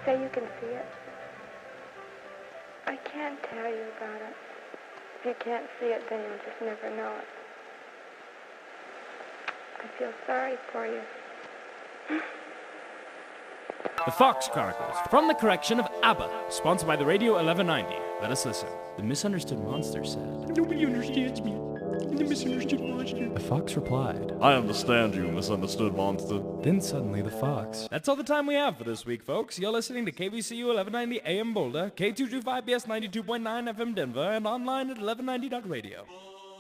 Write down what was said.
say you can see it? I can't tell you about it. If you can't see it, then you'll just never know it. I feel sorry for you. The Fox Chronicles, from the correction of ABBA, sponsored by the Radio 1190. Let us listen. The misunderstood monster said, "Nobody understands me. The misunderstood monster." The fox replied, I understand you, misunderstood monster. Then suddenly the fox. That's all the time we have for this week, folks. You're listening to KBCU 1190 AM Boulder, K225BS 92.9 FM Denver, and online at 1190.radio.